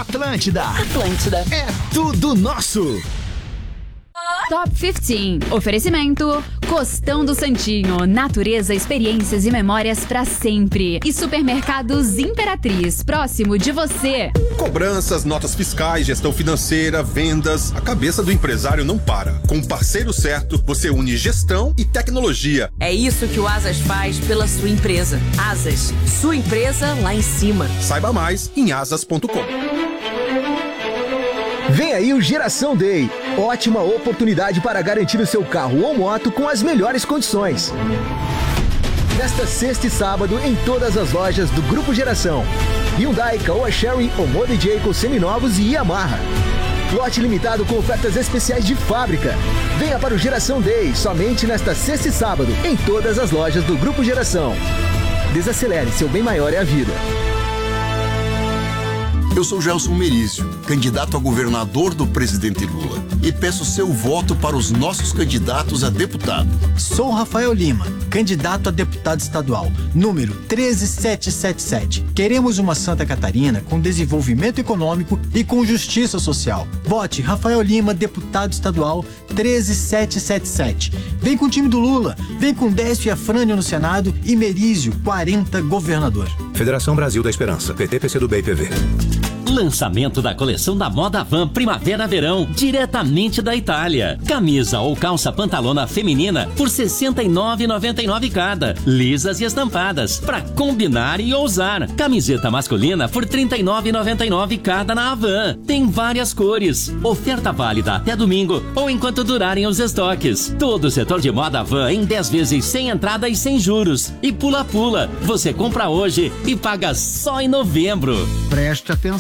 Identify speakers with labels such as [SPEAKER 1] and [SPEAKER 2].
[SPEAKER 1] Atlântida.
[SPEAKER 2] Atlântida.
[SPEAKER 1] É tudo nosso.
[SPEAKER 3] Top 15. Oferecimento Costão do Santinho, natureza, experiências e memórias pra sempre. E Supermercados Imperatriz, próximo de você.
[SPEAKER 4] Cobranças, notas fiscais, gestão financeira, vendas. A cabeça do empresário não para. Com o parceiro certo, você une gestão e tecnologia.
[SPEAKER 2] É isso que o Asas faz pela sua empresa. Asas, sua empresa lá em cima.
[SPEAKER 4] Saiba mais em asas.com.
[SPEAKER 5] Vem aí o Geração Day. Ótima oportunidade para garantir o seu carro ou moto com as melhores condições. Nesta sexta e sábado em todas as lojas do Grupo Geração. Hyundai, Caoa Chery, Omoda Jayco seminovos e Yamaha. Lote limitado com ofertas especiais de fábrica. Venha para o Geração Day, somente nesta sexta e sábado, em todas as lojas do Grupo Geração. Desacelere, seu bem maior é a vida.
[SPEAKER 6] Eu sou Gelson Merizio, candidato a governador do presidente Lula, e peço seu voto para os nossos candidatos a deputado.
[SPEAKER 7] Sou Rafael Lima, candidato a deputado estadual, número 13777. Queremos uma Santa Catarina com desenvolvimento econômico e com justiça social. Vote Rafael Lima, deputado estadual 13777. Vem com o time do Lula, vem com Décio e Afrânio no Senado e Merizio 40 governador.
[SPEAKER 8] Federação Brasil da Esperança, PT, PCdoB e PV.
[SPEAKER 9] Lançamento da coleção da Moda Van Primavera-Verão, diretamente da Itália. Camisa ou calça pantalona feminina por R$ 69,99 cada. Lisas e estampadas, para combinar e ousar. Camiseta masculina por R$ 39,99 cada na Havan. Tem várias cores. Oferta válida até domingo ou enquanto durarem os estoques. Todo o setor de moda Van em 10 vezes sem entrada e sem juros. E pula-pula. Você compra hoje e paga só em novembro.
[SPEAKER 1] Preste atenção.